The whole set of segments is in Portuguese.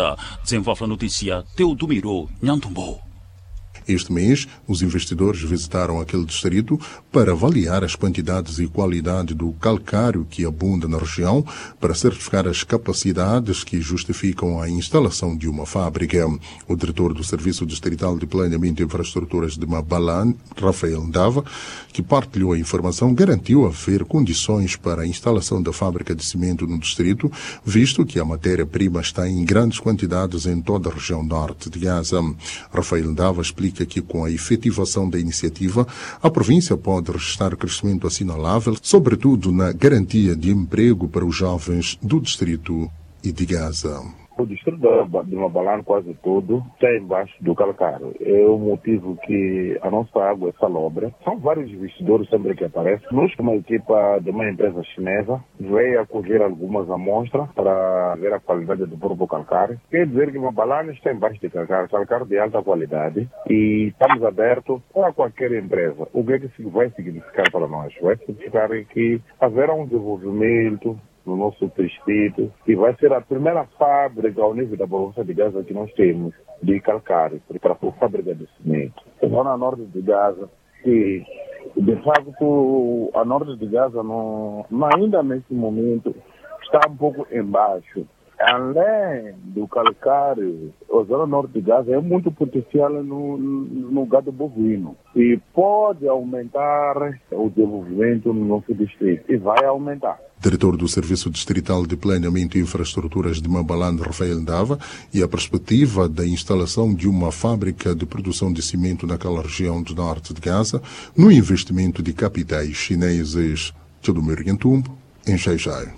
Desenvolve a notícia Teodomiro Nhantumbo. Este mês, os investidores visitaram aquele distrito para avaliar as quantidades e qualidade do calcário que abunda na região, para certificar as capacidades que justificam a instalação de uma fábrica. O diretor do Serviço Distrital de Planeamento e Infraestruturas de Mabalan, Rafael Ndava, que partilhou a informação, garantiu haver condições para a instalação da fábrica de cimento no distrito, visto que a matéria-prima está em grandes quantidades em toda a região norte de Gaza. Rafael Ndava explica que com a efetivação da iniciativa, a província pode registrar crescimento assinalável, sobretudo na garantia de emprego para os jovens do distrito e de Gaza. O distrito de Mabalan quase todo está embaixo do calcário. É o motivo que a nossa água é salobra. São vários investidores sempre que aparecem. Nós, uma equipa de uma empresa chinesa, veio acolher algumas amostras para ver a qualidade do próprio calcário. Quer dizer que Mabalan está embaixo de calcário de alta qualidade, e estamos abertos para qualquer empresa. O que é que vai significar para nós? Vai significar que haverá um desenvolvimento no nosso distrito, e vai ser a primeira fábrica ao nível da província de Gaza que nós temos de calcário para a fábrica de cimento. Lá na norte de Gaza, que de facto a norte de Gaza não, ainda nesse momento está um pouco embaixo. Além do calcário, a zona norte de Gaza é muito potencial no gado bovino e pode aumentar o desenvolvimento no nosso distrito, e vai aumentar. Diretor do Serviço Distrital de Planeamento e Infraestruturas de Mabalan, Rafael Ndava, e a perspectiva da instalação de uma fábrica de produção de cimento naquela região do norte de Gaza, no investimento de capitais chineses. Teodomiro Nhantumbo, em Xai-Xai.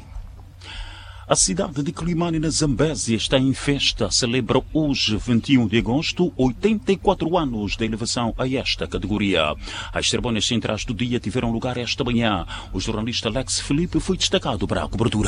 A cidade de Quilimane, na Zambésia, está em festa. Celebra hoje, 21 de agosto, 84 anos de elevação a esta categoria. As cerimônias centrais do dia tiveram lugar esta manhã. O jornalista Alex Felipe foi destacado para a cobertura.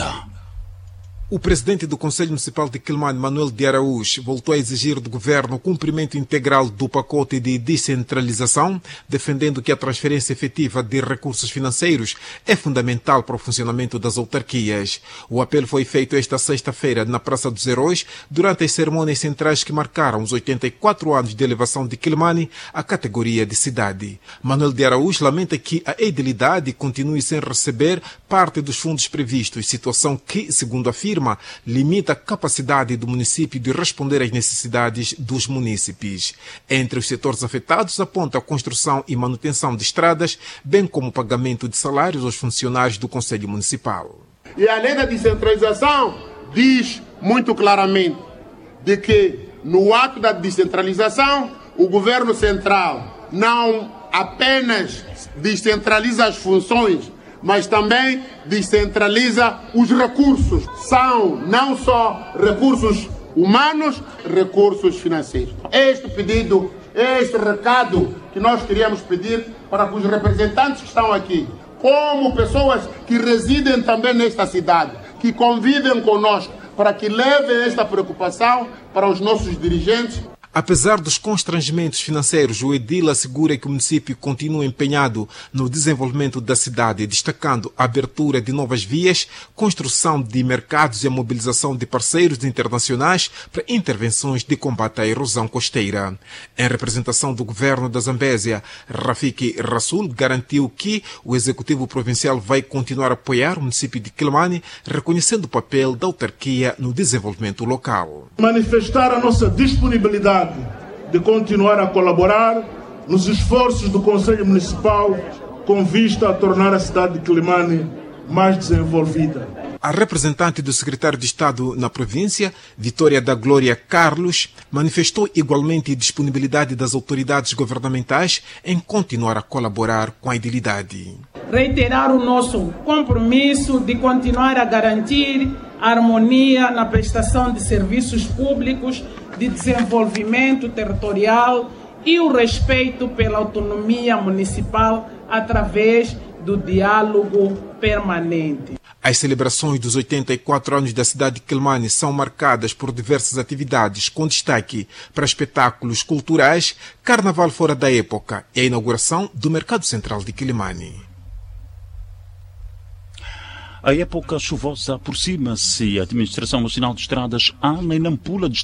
O presidente do Conselho Municipal de Quilimane, Manuel de Araújo, voltou a exigir do governo o cumprimento integral do pacote de descentralização, defendendo que a transferência efetiva de recursos financeiros é fundamental para o funcionamento das autarquias. O apelo foi feito esta sexta-feira na Praça dos Heróis, durante as cerimônias centrais que marcaram os 84 anos de elevação de Quilimane à categoria de cidade. Manuel de Araújo lamenta que a edilidade continue sem receber parte dos fundos previstos, situação que, segundo afirma, limita a capacidade do município de responder às necessidades dos munícipes. Entre os setores afetados, aponta a construção e manutenção de estradas, bem como o pagamento de salários aos funcionários do Conselho Municipal. E a lei da descentralização diz muito claramente de que, no ato da descentralização, o governo central não apenas descentraliza as funções, mas também descentraliza os recursos. São não só recursos humanos, recursos financeiros. Este pedido, este recado que nós queríamos pedir para que os representantes que estão aqui, como pessoas que residem também nesta cidade, que convivem conosco, para que levem esta preocupação para os nossos dirigentes. Apesar dos constrangimentos financeiros, o edil assegura que o município continua empenhado no desenvolvimento da cidade, destacando a abertura de novas vias, construção de mercados e a mobilização de parceiros internacionais para intervenções de combate à erosão costeira. Em representação do governo da Zambésia, Rafiki Rasul garantiu que o Executivo Provincial vai continuar a apoiar o município de Quilimane, reconhecendo o papel da autarquia no desenvolvimento local. Manifestar a nossa disponibilidade de continuar a colaborar nos esforços do Conselho Municipal com vista a tornar a cidade de Quilimane mais desenvolvida. A representante do secretário de Estado na província, Vitória da Glória Carlos, manifestou igualmente disponibilidade das autoridades governamentais em continuar a colaborar com a edilidade. Reiterar o nosso compromisso de continuar a garantir a harmonia na prestação de serviços públicos de desenvolvimento territorial e o respeito pela autonomia municipal através do diálogo permanente. As celebrações dos 84 anos da cidade de Quilimane são marcadas por diversas atividades, com destaque para espetáculos culturais, carnaval fora da época e a inauguração do Mercado Central de Quilimane. A época chuvosa aproxima-se. A Administração Nacional de Estradas, ANA, em Nampula,